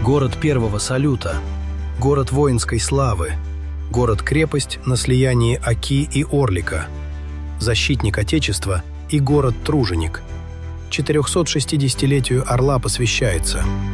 город первого салюта, город воинской славы, город-крепость на слиянии Оки и Орлика, защитник Отечества и город-труженик. 460-летию Орла посвящается.